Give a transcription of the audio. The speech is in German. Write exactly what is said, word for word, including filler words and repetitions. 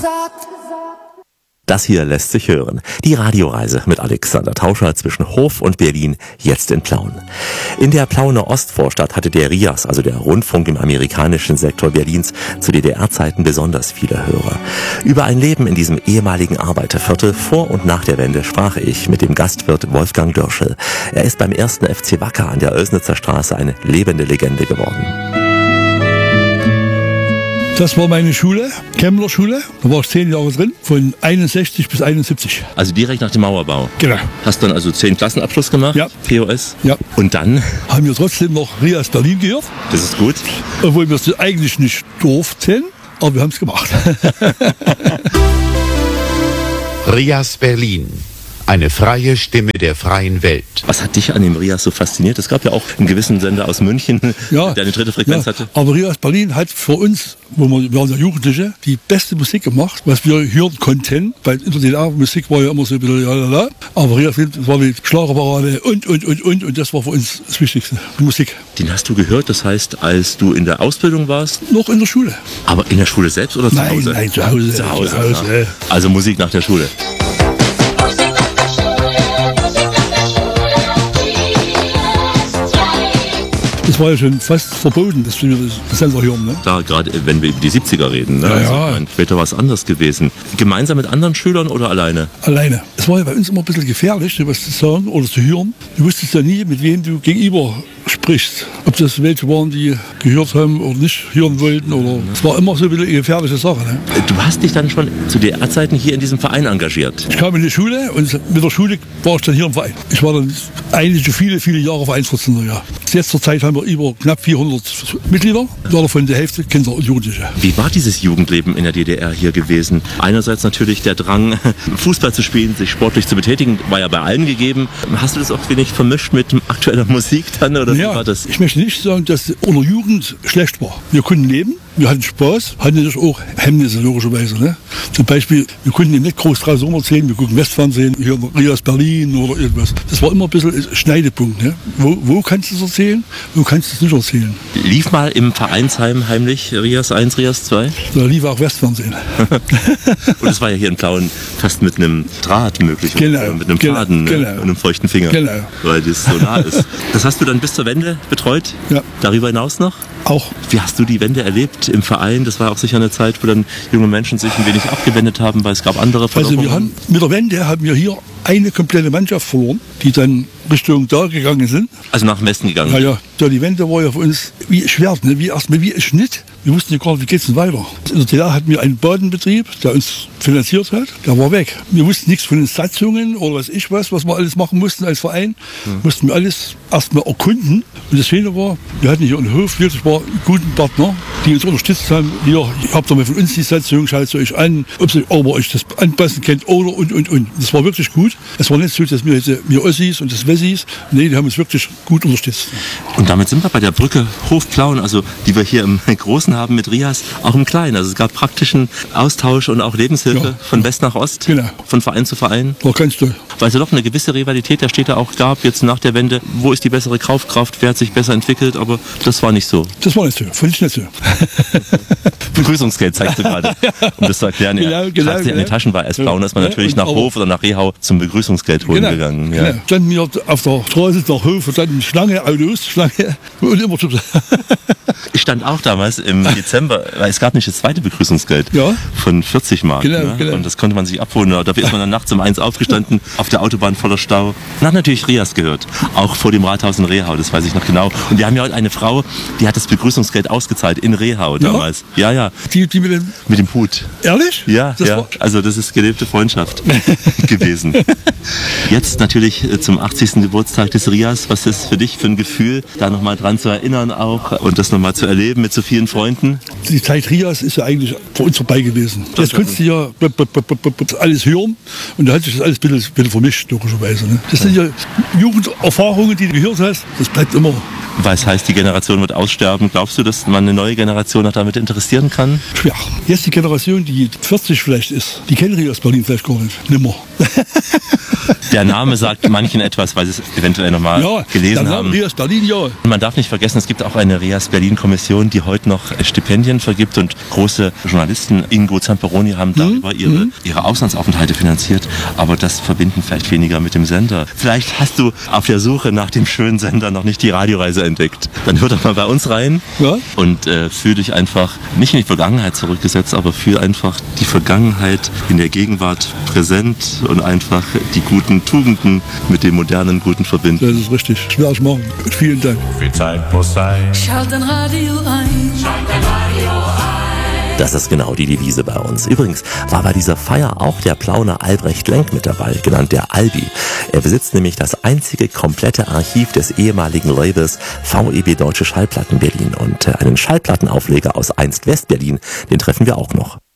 Das hier lässt sich hören. Die Radioreise mit Alexander Tauscher zwischen Hof und Berlin, jetzt in Plauen. In der Plauener Ostvorstadt hatte der R I A S, also der Rundfunk im amerikanischen Sektor Berlins, zu D D R-Zeiten besonders viele Hörer. Über ein Leben in diesem ehemaligen Arbeiterviertel vor und nach der Wende sprach ich mit dem Gastwirt Wolfgang Dörschel. Er ist beim ersten F C Wacker an der Oelsnitzer Straße eine lebende Legende geworden. Das war meine Schule, Kemmler Schule. Da war ich zehn Jahre drin, von einundsechzig bis einundsiebzig. Also direkt nach dem Mauerbau? Genau. Hast dann also zehn Klassenabschluss gemacht? Ja. P O S? Ja. Und dann? Haben wir trotzdem noch R I A S Berlin gehört. Das ist gut. Obwohl wir es eigentlich nicht durften, aber wir haben es gemacht. R I A S Berlin. Eine freie Stimme der freien Welt. Was hat dich an dem R I A S so fasziniert? Es gab ja auch einen gewissen Sender aus München, ja, der eine dritte Frequenz ja, hatte. Aber R I A S Berlin hat für uns, wo wir, wir waren ja Jugendliche, die beste Musik gemacht, was wir hören konnten. Weil in der D D R Musik war ja immer so ein bisschen lalala. Aber R I A S das war wie Schlagerparade und, und, und, und. Und das war für uns das Wichtigste, die Musik. Den hast du gehört, das heißt, als du in der Ausbildung warst? Noch in der Schule. Aber in der Schule selbst oder zu nein, Hause? Nein, zu Hause. Zu Hause, zu Hause ja. Also Musik nach der Schule. Das war ja schon fast verboten, dass wir das Sender hören. Ne? Da gerade, wenn wir über die siebziger reden. Ne? Ja, also, ja. mein, später war es anders gewesen. Gemeinsam mit anderen Schülern oder alleine? Alleine. Es war ja bei uns immer ein bisschen gefährlich, was zu sagen oder zu hören. Du wusstest ja nie, mit wem du gegenüber sprichst. Ob das welche waren, die gehört haben oder nicht hören wollten. Oder es war immer so ein bisschen eine gefährliche Sache. Ne? Du hast dich dann schon zu D D R-Zeiten hier in diesem Verein engagiert? Ich kam in die Schule und mit der Schule war ich dann hier im Verein. Ich war dann einige viele, viele Jahre Vereinsvorsitzender. Ja. Jetzt zur Zeit haben wir über knapp vierhundert Mitglieder, davon die Hälfte Kinder und Jugendliche. Wie war dieses Jugendleben in der D D R hier gewesen? Einerseits natürlich der Drang, Fußball zu spielen, sich sportlich zu betätigen, war ja bei allen gegeben. Hast du das auch wenig vermischt mit aktueller Musik dann? Oder ja, wie war das? Ich möchte nicht sagen, dass unsere Jugend schlecht war. Wir konnten leben, wir hatten Spaß, hatten natürlich auch Hemmnisse logischerweise. Ne? Zum Beispiel, wir konnten eben nicht groß draußen erzählen, wir gucken Westfernsehen, hier R I A S Berlin oder irgendwas. Das war immer ein bisschen ein Schneidepunkt. Ne? Wo, wo kannst du es erzählen, wo kannst du es nicht erzählen? Lief mal im Vereinsheim heimlich R I A S eins, R I A S zwei? Da lief auch Westfernsehen. Und das war ja hier in Plauen fast mit einem Draht möglich. Genau. Mit einem genau, Faden genau. ne? und einem feuchten Finger. Genau. Weil das so nah ist. Das hast du dann bis zur Wende betreut? Ja. Darüber hinaus noch? Auch. Wie hast du die Wende erlebt im Verein? Das war auch sicher eine Zeit, wo dann junge Menschen sich ein wenig abgewendet haben, weil es gab andere Förderungen. Also wir haben, mit der Wende haben wir hier eine komplette Mannschaft verloren, die dann Richtung da gegangen sind. Also nach dem Westen gegangen? Ja, ja. Ja, die Wende war ja für uns wie ein Schwert, ne? wie erstmal wie ein Schnitt. Wir wussten ja gar nicht, wie geht's denn weiter. In der D D R hatten wir einen Badenbetrieb, der uns finanziert hat. Der war weg. Wir wussten nichts von den Satzungen oder was ich was, was wir alles machen mussten als Verein. Hm. Mussten wir alles erstmal erkunden. Und das Schöne war, wir hatten hier einen Hof, wirklich war einen guten Partner, die uns unterstützt haben. Hier, habt ihr mal von uns die Satzung, schaut sie euch an, ob ihr euch das anpassen könnt oder und, und, und. Das war wirklich gut. Es war nicht so, dass wir, wir Ossis und das Wessis, nee, die haben uns wirklich gut unterstützt. Und damit sind wir bei der Brücke Hof Plauen, also die wir hier im Großen haben mit R I A S, auch im Kleinen. Also es gab praktischen Austausch und auch Lebenshilfe ja, von ja. West nach Ost, genau. von Verein zu Verein. War ganz toll. Weil es ja doch eine gewisse Rivalität der Städte auch gab, jetzt nach der Wende. Wo ist die bessere Kaufkraft, wer hat sich besser entwickelt, aber das war nicht so. Das war nicht so, fand ich nicht so. Begrüßungsgeld zeigst du gerade, um das zu erklären. Genau, ja. genau, Schreibst du in den Taschen bei S Plauen, ist man ja, natürlich nach Hof oder nach Rehau zum Begrüßungsgeld holen genau, gegangen. Ja. Genau. Standen wir auf der Straße nach Hof und dann Schlange, Autos, Schlange und immer so. Ich stand auch damals im Dezember, weil es gab nicht das zweite Begrüßungsgeld ja. von vierzig Mark. Genau, ne? genau. Und das konnte man sich abholen. Dafür ist man dann nachts um eins aufgestanden, auf der Autobahn voller Stau. Und hat natürlich R I A S gehört, auch vor dem Rathaus in Rehau, das weiß ich noch genau. Und wir haben ja heute eine Frau, die hat das Begrüßungsgeld ausgezahlt in Rehau damals. Ja, ja. ja. Die, die mit dem... Mit dem Hut. Ehrlich? Ja, das ja. War... Also das ist gelebte Freundschaft gewesen. Jetzt natürlich zum achtzigsten Geburtstag des R I A S. Was ist für dich für ein Gefühl, da nochmal dran zu erinnern auch und das nochmal zu erleben mit so vielen Freunden? Die Zeit R I A S ist ja eigentlich vor uns vorbei gewesen. Das Jetzt konntest du ja alles hören und da hat sich das alles ein bisschen, ein bisschen vermischt, logischerweise. Ne? Das sind ja Jugenderfahrungen, die du gehört hast. Das bleibt immer. Weil es heißt, die Generation wird aussterben. Glaubst du, dass man eine neue Generation noch damit interessieren kann? Schwer. Jetzt die Generation, die vierzig vielleicht ist, die kennen R I A S Berlin vielleicht gar nicht. Nimmer. Der Name sagt manchen etwas, weil sie es eventuell nochmal Ja, gelesen der haben. Name Rias Berlin, ja. Man darf nicht vergessen, es gibt auch eine Rias Berlin Kommission, die heute noch Stipendien vergibt, und große Journalisten, Ingo Zamperoni, haben darüber ihre, ihre Auslandsaufenthalte finanziert, aber das verbinden vielleicht weniger mit dem Sender. Vielleicht hast du auf der Suche nach dem schönen Sender noch nicht die Radioreise entdeckt. Dann hör doch mal bei uns rein Ja. und äh, fühl dich einfach nicht in die Vergangenheit zurückgesetzt, aber fühl einfach die Vergangenheit in der Gegenwart präsent und einfach die guten Tugenden mit dem modernen Guten verbinden. Das ist richtig. Das werde ich machen. Vielen Dank. Viel Zeit muss sein. Schalt ein Radio ein. Das ist genau die Devise bei uns. Übrigens war bei dieser Feier auch der Plauner Albrecht Lenk mit dabei, genannt der Albi. Er besitzt nämlich das einzige komplette Archiv des ehemaligen Labels V E B Deutsche Schallplatten Berlin. Und äh, einen Schallplattenaufleger aus einst Westberlin, den treffen wir auch noch.